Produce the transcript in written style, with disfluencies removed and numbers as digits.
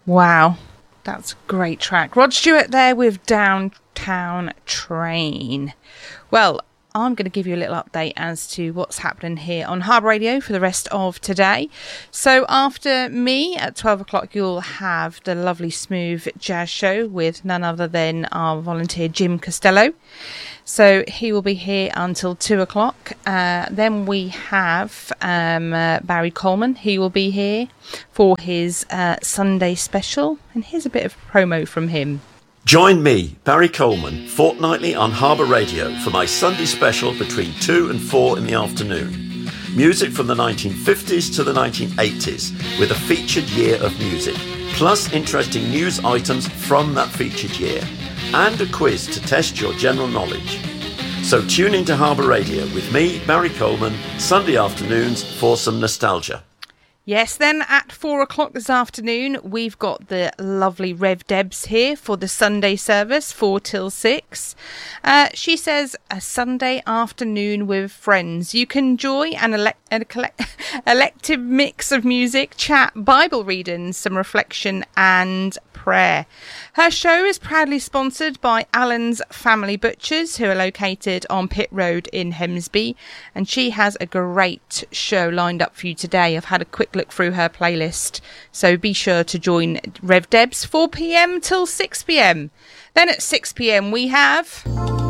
Wow, that's a great track. Rod Stewart there with Downtown Train. Well, I'm going to give you a little update as to what's happening here on Harbour Radio for the rest of today. So after me at 12 o'clock, you'll have the lovely Smooth Jazz Show with none other than our volunteer Jim Costello. So he will be here until 2 o'clock. Then we have Barry Coleman. He will be here for his Sunday special. And here's a bit of promo from him. Join me, Barry Coleman, fortnightly on Harbour Radio for my Sunday special between 2 and 4 in the afternoon. Music from the 1950s to the 1980s with a featured year of music, plus interesting news items from that featured year, and a quiz to test your general knowledge. So tune into Harbour Radio with me, Barry Coleman, Sunday afternoons for some nostalgia. Yes, then at 4 o'clock this afternoon, we've got the lovely Rev Debs here for the Sunday service, 4 till 6. She says, a Sunday afternoon with friends. You can enjoy an elective mix of music, chat, Bible reading, some reflection and prayer. Her show is proudly sponsored by Allen's Family Butchers, who are located on Pitt Road in Hemsby, and she has a great show lined up for you today. I've had a quick look through her playlist, so be sure to join Rev Debs 4 p.m. till 6 p.m. Then at 6 p.m. we have